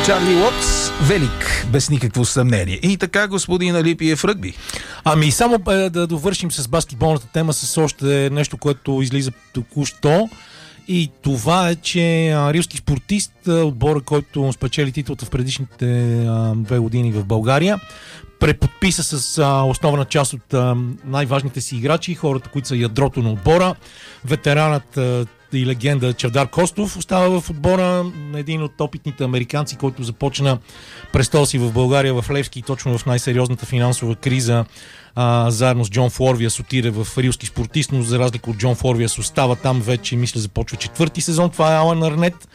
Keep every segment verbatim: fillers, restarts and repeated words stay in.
Чарли Уотс, велик, без никакво съмнение. И така, господин Алипиев, ръгби. Ами само е, да довършим с баскетболната тема с още нещо, което излиза току-що. И това е, че а, рилски спортист, отбора, който спечели титлата в предишните а, две години в България, преподписа с а, основна част от а, най-важните си играчи, хората, които са ядрото на отбора. Ветеранът а, и легенда Чавдар Костов остава в отбора, един от опитните американци, който започна престола си в България в Левски, точно в най-сериозната финансова криза. А, заедно с Джон Флорвиас отиде в рилски спортист, но за разлика от Джон Флорвиас остава там вече, мисля, започва четвърти сезон. Това е Алан Арнет.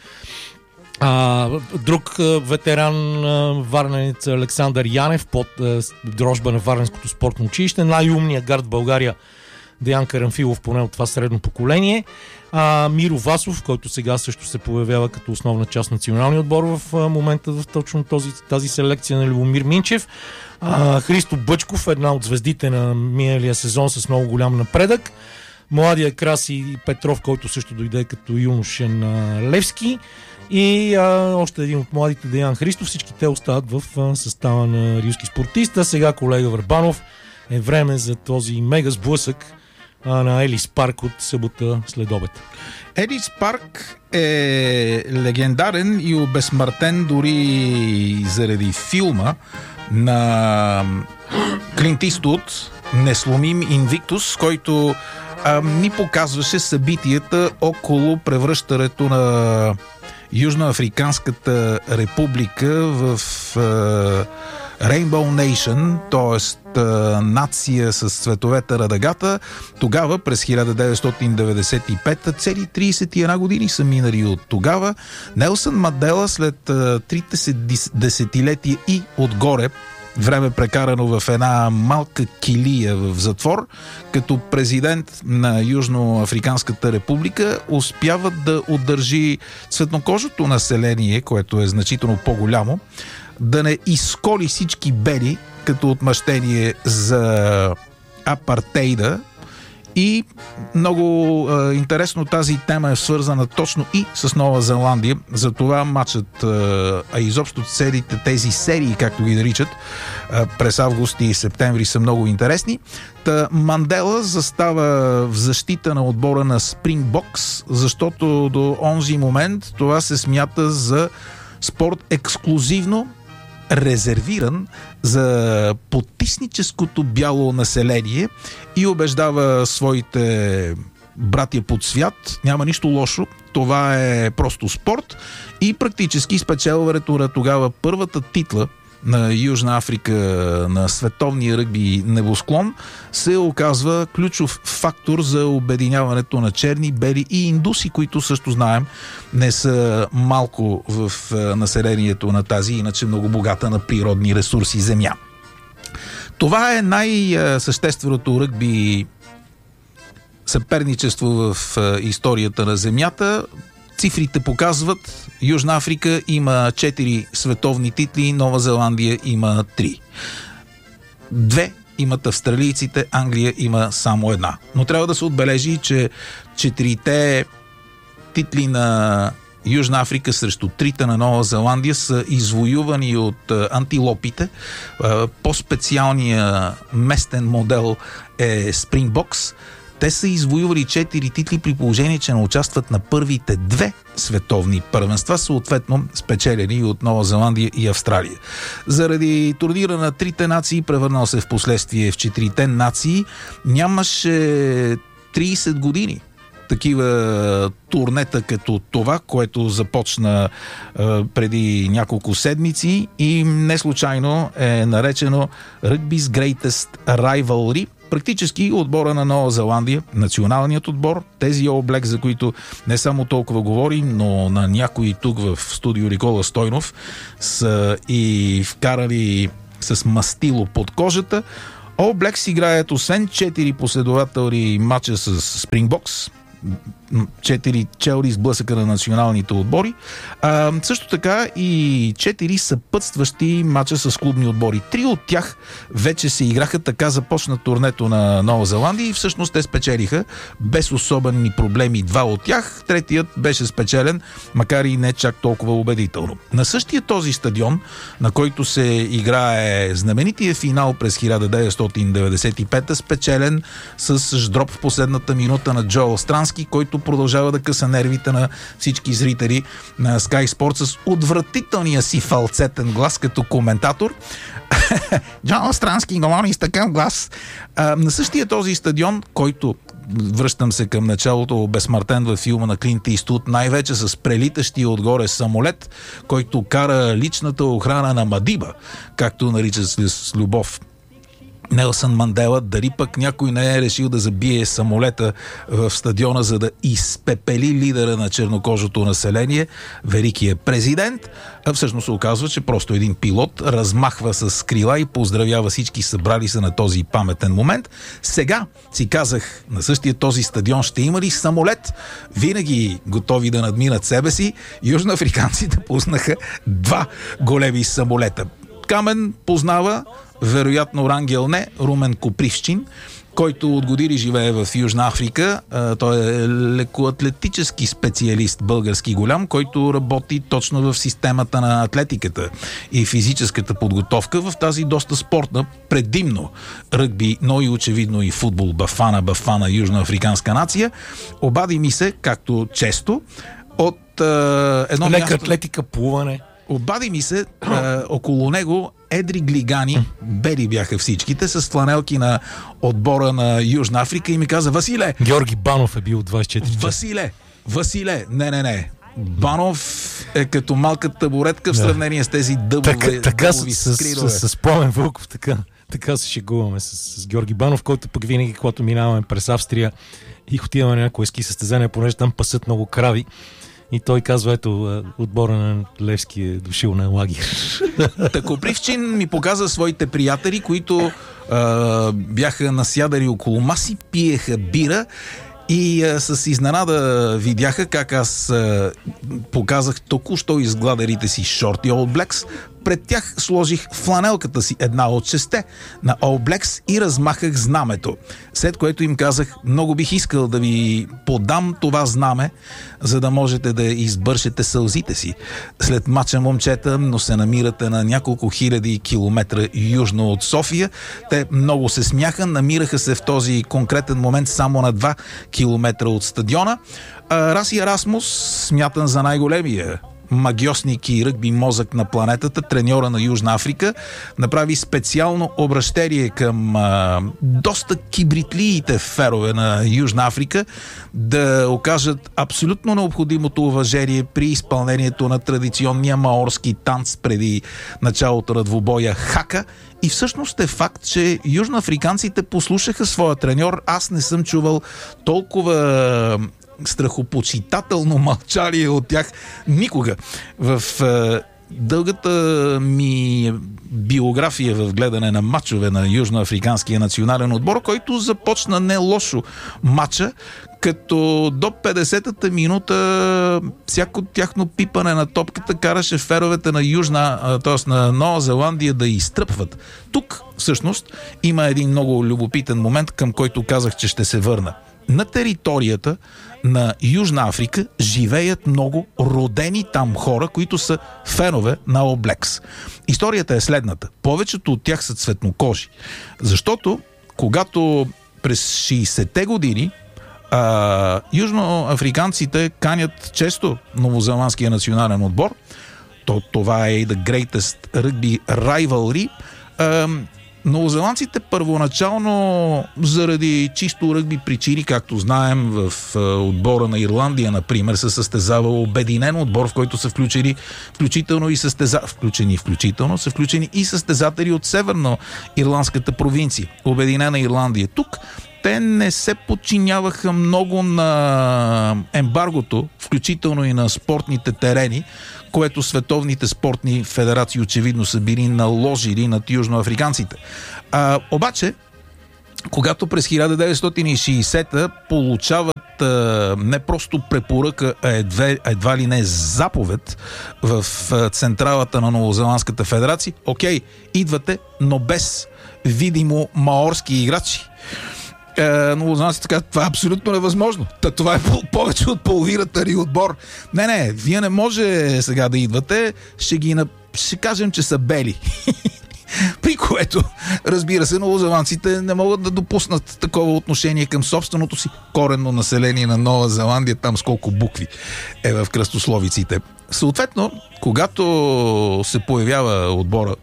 А, друг а, ветеран а, варненец Александър Янев под а, дрожба на Варненското спортно училище. Най-умният гард в България Деян Карамфилов, поне от това средно поколение. А, Миро Васов, който сега също се появява като основна част на националния отбор в а, момента в точно този, тази селекция на Любомир Минчев. А, Христо Бъчков, една от звездите на миналия сезон с много голям напредък. Младия Краси Петров, който също дойде като юношен а, Левски. И а, още един от младите Деян Христов. Всички те остават в а, състава на рилски спортист. А сега, колега Върбанов, е време за този мега сблъсък а, на Елис Парк от събота след обед. Елис Парк е легендарен и обезсмъртен дори заради филма на Клинт Иствуд "Несломим Инвиктус", който а, ни показваше събитията около превръщането на Южноафриканската република в а, Rainbow Nation, т.е. нация с цветовете радагата. Тогава, през хиляда деветстотин деветдесет и пета, цели тридесет и една години са минали от тогава. Нелсън Мандела, след а, трите си десетилетия и отгоре, време прекарано в една малка килия в затвор, като президент на Южноафриканската република, успява да удържи цветнокожото население, което е значително по-голямо, да не изколи всички бели като отмъщение за апартейда. И много е, интересно, тази тема е свързана точно и с Нова Зеландия. Затова матчът, е, а изобщо целите тези серии, както ги наричат, е, през август и септември са много интересни. Та Мандела застава в защита на отбора на Спрингбокс, защото до онзи момент това се смята за спорт ексклюзивно резервиран за потисническото бяло население, и убеждава своите братя под свят: няма нищо лошо, това е просто спорт, и практически спечелването на тогава първата титла на Южна Африка на световния ръгби небосклон се оказва ключов фактор за обединяването на черни, бели и индуси, които също знаем не са малко в населението на тази иначе много богата на природни ресурси земя. Това е най-същественото ръгби съперничество в историята на земята. Цифрите показват: Южна Африка има четири световни титли, Нова Зеландия има три. Две имат австралийците, Англия има само една. Но трябва да се отбележи, че четирите титли на Южна Африка срещу трите на Нова Зеландия са извоювани от антилопите. По-специалният местен модел е Спрингбокс. Те са извоювали четири титли при положение, че не участват на първите две световни първенства, съответно спечелени от Нова Зеландия и Австралия. Заради турнира на трите нации, превърнал се в последствие в четирите нации, нямаше тридесет години такива турнета като това, което започна е, преди няколко седмици, и не случайно е наречено Rugby's Greatest Rivalry. Практически отбора на Нова Зеландия, националният отбор, тези All Blacks, за които не само толкова говорим, но на някои тук в студио Никола Стойнов са и вкарали с мастило под кожата. All Blacks играят освен четири последователни матча с Спрингбокс, четири челни сблъсъка на националните отбори. А, също така и четири съпътстващи мача с клубни отбори. Три от тях вече се играха, така започна турнето на Нова Зеландия и всъщност те спечелиха без особени проблеми два от тях. Третият беше спечелен, макар и не чак толкова убедително. На същия този стадион, на който се играе знаменития финал през хиляда деветстотин деветдесет и пета, спечелен с ждроп в последната минута на Джоел Странски, който продължава да къса нервите на всички зрители на Sky Sports с отвратителния си фалцетен глас като коментатор. Джоел Странски говори с такъв глас. А, на същия този стадион, който, връщам се към началото, безсмъртен във филма на Клинт Иствуд, най-вече с прелитащия отгоре самолет, който кара личната охрана на Мадиба, както наричат с любов Нелсън Мандела, дали пък някой не е решил да забие самолета в стадиона, за да изпепели лидера на чернокожото население, великият президент. А всъщност се оказва, че просто един пилот размахва с крила и поздравява всички събрали се на този паметен момент. Сега си казах, на същия този стадион ще има ли самолет? Винаги готови да надминат себе си, южноафриканците пуснаха два големи самолета. Камен познава вероятно Рангел не, Румен Копривщин, който от години живее в Южна Африка. Той е лекоатлетически специалист, български голям, който работи точно в системата на атлетиката и физическата подготовка в тази доста спортна, предимно ръгби, но и очевидно и футбол, бафана, бафана, южноафриканска нация. Обади ми се, както често, от е, едно Лека място... атлетика, плуване. Обади ми се, е, около него едри глигани, бели бяха всичките, с фланелки на отбора на Южна Африка и ми каза: Василе! Георги Банов е бил двайсет и четири часа. Василе! Василе! Не, не, не. Банов е като малка табуретка в сравнение с тези дъбове, така, така дъбови с, скридове. с, с, с Пламен Вълков, така, така се шегуваме с, с Георги Банов, който пък винаги, когато минаваме през Австрия и отиваме на някои ски състезания, понеже там пасат много крави, и той казва: ето, отбора на Левски е дошил на лагер. Копривчин ми показа своите приятели, които а, бяха насядали около маси, пиеха бира и а, с изненада видяха как аз а, показах току-що изгладерите си шорти All Blacks. Пред тях сложих фланелката си, една от шесте на All Blacks, и размахах знамето. След което им казах: много бих искал да ви подам това знаме, за да можете да избършете сълзите си. След мача, момчета, но се намирате на няколко хиляди километра южно от София. Те много се смяха, намираха се в този конкретен момент само на два километра от стадиона. А Раси Ерасмус, смятан за най-големия магиосник и ръгби мозък на планетата, треньора на Южна Африка, направи специално обращение към а, доста кибритлиите ферове на Южна Африка да окажат абсолютно необходимото уважение при изпълнението на традиционния маорски танц преди началото на двубоя хака. И всъщност е факт, че южноафриканците послушаха своя треньор. Аз не съм чувал толкова страхопочитателно мълчание от тях никога. В е, дългата ми биография в гледане на мачове на южноафриканския национален отбор, който започна не лошо мача, като до петдесетата минута всяко тяхно пипане на топката караше феровете на Южна, т.е. на Нова Зеландия да изтръпват. Тук всъщност има един много любопитен момент, към който казах, че ще се върна. На територията на Южна Африка живеят много родени там хора, които са фенове на All Blacks. Историята е следната. Повечето от тях са цветнокожи. Защото когато през шейсетте години а, южноафриканците канят често новозеландския национален отбор, то това е и the greatest rugby rivalry, а, новозеландците първоначално заради чисто ръгби причини, както знаем, в отбора на Ирландия, например, се състезавал обединен отбор, в който са включени включително и състеза... включени включително са включени и състезатели от северно-ирландската провинция. Обединена Ирландия. Тук те не се подчиняваха много на ембаргото, включително и на спортните терени, което световните спортни федерации очевидно са били наложили над южноафриканците. А, обаче, когато през хиляда деветстотин и шейсета получават а, не просто препоръка, а едва, едва ли не заповед в а, централата на Новозеландската федерация. Окей, идвате, но без видимо маорски играчи. Е, новозеландците казват, това е абсолютно невъзможно. Та, това е повече от половината ни отбор. Не, не, вие не може сега да идвате, ще ги на... ще кажем, че са бели. При което, разбира се, новозеландците не могат да допуснат такова отношение към собственото си коренно население на Нова Зеландия, там с колко букви е в кръстословиците. Съответно, когато се появява отбора,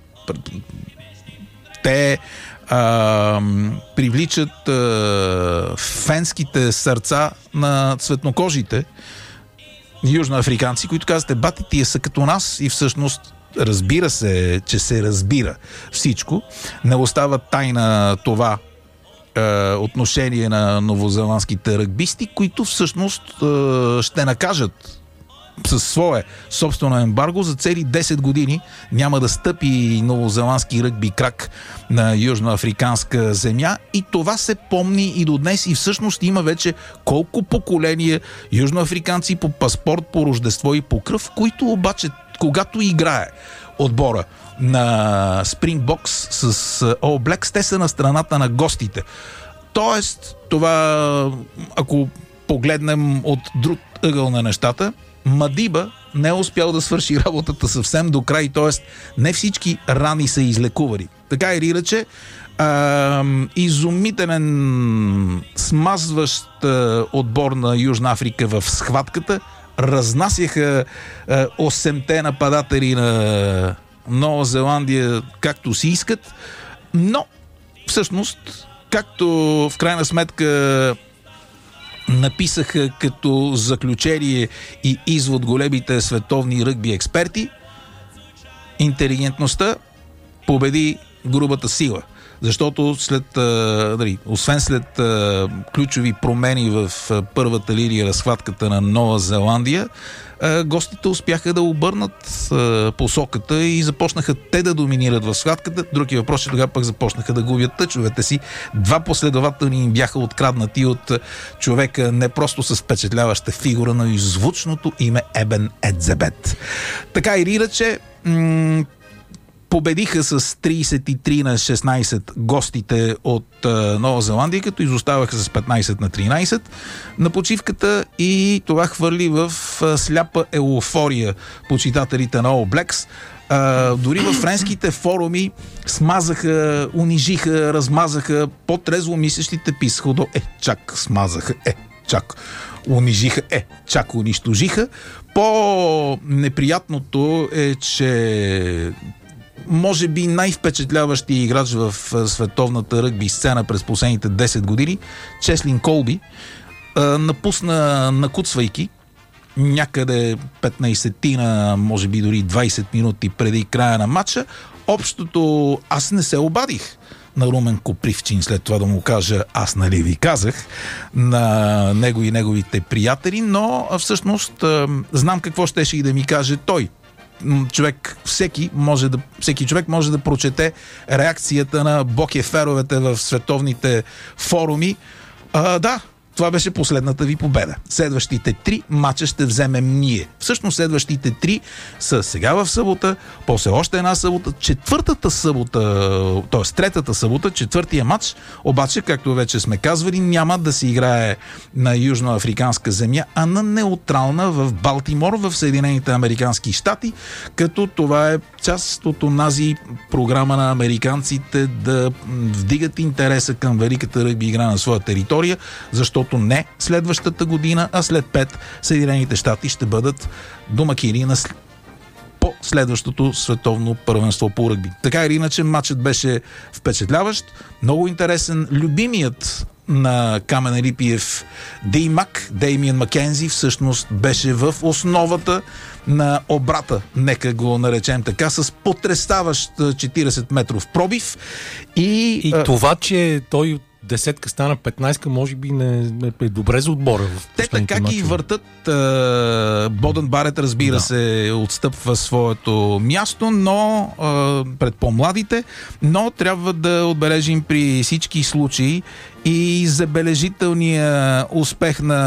те а, привличат а, фенските сърца на цветнокожите южноафриканци, които казват, бати, тия са като нас, и всъщност разбира се, че се разбира всичко. Не остава тайна това е, отношение на новозеландските ръгбисти, които всъщност е, ще накажат със свое собствено ембарго за цели десет години няма да стъпи новозеландски ръгби крак на южноафриканска земя, и това се помни и до днес, и всъщност има вече колко поколения южноафриканци по паспорт, по рождество и по кръв, които обаче, когато играе отбора на Спрингбокс с All Blacks, те са на страната на гостите. Тоест, това, ако погледнем от друг ъгъл на нещата, Мадиба не е успял да свърши работата съвсем до край, т.е. не всички рани са излекували. Така или иначе, а, изумителен смазващ а, отбор на Южна Африка в схватката, разнасяха а, осемте нападатели на Нова Зеландия както си искат, но всъщност, както в крайна сметка написаха като заключение и извод големите световни ръгби експерти, интелигентността победи грубата сила. Защото след, а, дали, освен след а, ключови промени в а, първата линия на схватката на Нова Зеландия, а, гостите успяха да обърнат а, посоката и започнаха те да доминират в схватката. Други въпрос, че тогава пък започнаха да губят тъчовете си. Два последователни им бяха откраднати от човека не просто с впечатляваща фигура, но и звучното име Ебен Едзебет. Така или иначе, м- победиха с трийсет и три на шестнайсет гостите от а, Нова Зеландия, като изоставаха с петнайсет на тринайсет на почивката, и това хвърли в а, сляпа еуфория почитателите на All Blacks. А, дори във френските форуми смазаха, унижиха, размазаха, по-трезво мислещите писаха до е, чак смазаха, е, чак унижиха, е, чак унищожиха. По-неприятното е, че може би най-впечатляващия играч в световната ръгби сцена през последните десет години, Чеслин Колби, напусна накуцвайки някъде петнайсет-тина, може би дори двайсет минути преди края на матча. Общото аз не се обадих на Румен Копривчин, след това да му кажа аз нали ви казах, на него и неговите приятели, но всъщност знам какво щеше и да ми каже той. Човек, всеки, може да, всеки човек може да прочете реакцията на бокеферовете в световните форуми. А, да, това беше последната ви победа. Следващите три мача ще вземем ние. Всъщност следващите три са сега в събота, после още една събота, четвъртата събота, т.е. третата събота, четвъртия матч, обаче, както вече сме казвали, няма да се играе на южноафриканска земя, а на неутрална в Балтимор, в Съединените американски щати, като това е част от онази програма на американците да вдигат интереса към великата ръгби игра на своя територия, защото не следващата година, а след пет Съединените щати ще бъдат домакини на по следващото световно първенство по ръгби. Така или иначе, матчът беше впечатляващ, много интересен. Любимият на Камен Елипиев Деймак, Деймиан Макензи, всъщност беше в основата на обрата, нека го наречем така, с потресаващ четирийсет метров пробив. И, и а... това, че той десетка стана петнайсетка, може би не е добре за отбора. Те така ги въртат. А, Бодън Барет, разбира да. се, отстъпва своето място, но а, пред по-младите, но трябва да отбележим при всички случаи и забележителния успех на